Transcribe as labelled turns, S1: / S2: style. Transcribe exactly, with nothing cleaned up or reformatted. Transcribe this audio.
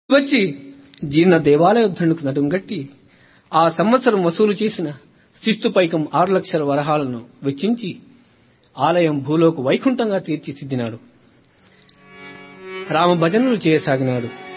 S1: వచ్చి జీర్ణ దేవాలయోద్ధరణకు నడుంగట్టి ఆ సంవత్సరం వసూలు చేసిన శిస్తు పైకం ఆరు లక్షల వరహాలను వెచ్చించి ఆలయం భూలోక వైకుంఠంగా తీర్చిదిద్దినాడు. రామ భజనలు చేయసాగినాడు.